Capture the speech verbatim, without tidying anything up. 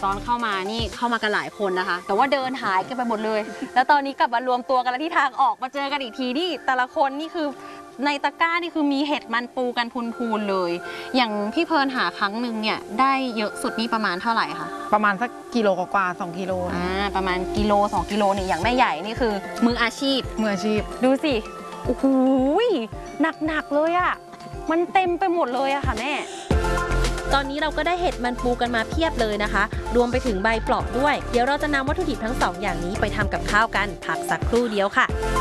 อนเข้ามานี่เข้ามากันหลายคนนะคะแต่ว่าเดินหายกันไปหมดเลยแล้วตอนนี้กลับมารวมตัวกันแล้วที่ทางออกมาเจอกันอีกทีนี่แต่ละคนนี่คือในตะกร้านี่คือมีเห็ดมันปูกันพูนๆเลยอย่างพี่เพลินหาครั้งหนึ่งเนี่ยได้เยอะสุดนี่ประมาณเท่าไหร่คะประมาณสักกิโลกว่าสองกิโลอ่าประมาณกิโลสองกิโลเนี่ยอย่างแม่ใหญ่นี่คือมืออาชีพมืออาชีพดูสิโอ้โหหนักๆเลยอะมันเต็มไปหมดเลยอะค่ะแม่ตอนนี้เราก็ได้เห็ดมันปูกันมาเพียบเลยนะคะรวมไปถึงใบเปลาะด้วยเดี๋ยวเราจะนำวัตถุดิบทั้งสองอย่างนี้ไปทำกับข้าวกันพักสักครู่เดียวค่ะ